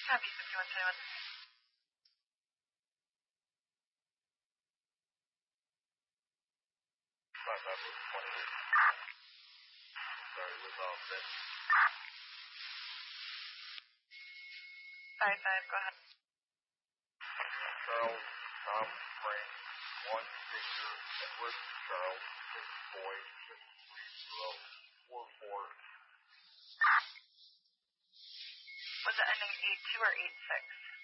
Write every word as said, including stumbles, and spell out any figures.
Copy fifty-one twenty-one. Five five with twenty-eight. Sorry, with all six. Five five, go ahead. Charles, Tom, Frank, one, Victor, Edward, Charles, six, boy, six, three, zero, four, four. Was it ending eight two or eight six?